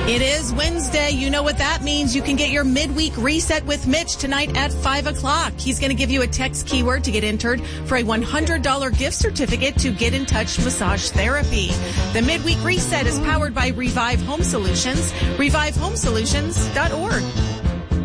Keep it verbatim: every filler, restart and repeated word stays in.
It is Wednesday. You know what that means. You can get your midweek reset with Mitch tonight at five o'clock. He's going to give you a text keyword to get entered for a one hundred dollars gift certificate to Get in Touch Massage Therapy. The midweek reset is powered by Revive Home Solutions. revive home solutions dot org.